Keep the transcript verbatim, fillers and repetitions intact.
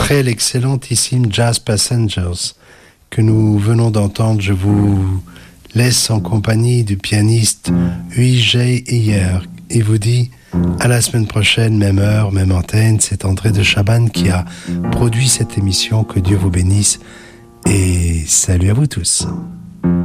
Après l'excellentissime Jazz Passengers que nous venons d'entendre, je vous laisse en compagnie du pianiste Ujay Iyer et vous dit à la semaine prochaine, même heure, même antenne. C'est André de Chabannes qui a produit cette émission. Que Dieu vous bénisse et salut à vous tous.